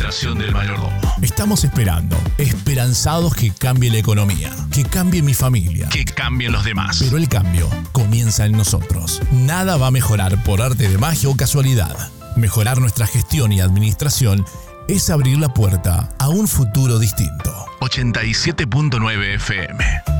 Administración del mayordomo. Estamos esperando, esperanzados que cambie la economía, que cambie mi familia, Que cambien los demás. pero el cambio comienza en nosotros. Nada va a mejorar por arte de magia o casualidad. Mejorar nuestra gestión y administración es abrir la puerta a un futuro distinto. 87.9 FM.